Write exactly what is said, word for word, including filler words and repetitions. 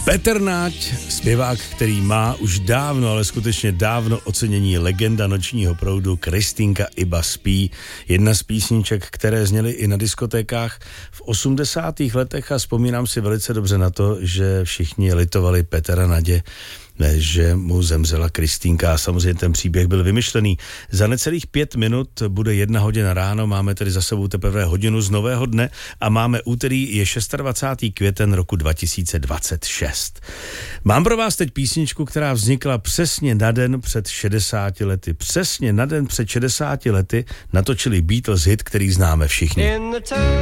Petr Nať, zpěvák, který má už dávno, ale skutečně dávno ocenění legenda nočního proudu Kristýnka iba spí. Jedna z písniček, které zněly i na diskotékách v osmdesátých letech a vzpomínám si velice dobře na to, že všichni litovali Petra Nadě, že mu zemřela Kristýnka a samozřejmě ten příběh byl vymyšlený. Za necelých pět minut bude jedna hodina ráno, máme tedy za sebou teprve hodinu z nového dne a máme úterý, je dvacátého šestého květen roku dva tisíce dvacet šest. Mám pro vás teď písničku, která vznikla přesně na den před šedesáti lety. Přesně na den před šedesáti lety natočili Beatles hit, který známe všichni.